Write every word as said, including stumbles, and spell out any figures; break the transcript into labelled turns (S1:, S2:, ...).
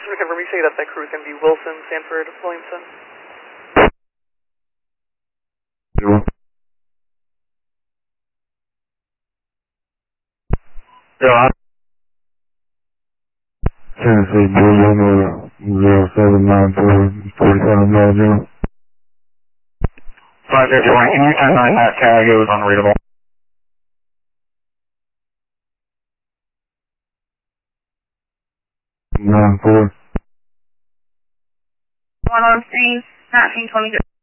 S1: Just to confirm, you say that that crew is going to be Wilson, Sanford, Williamson?
S2: Zero. Yeah. Tennessee Blue Runner zero seven nine four forty-seven Belgium.
S3: five fifty-one, anytime on that tag, it was unreadable.
S2: nine four.
S4: One on screen, nineteen twenty-two.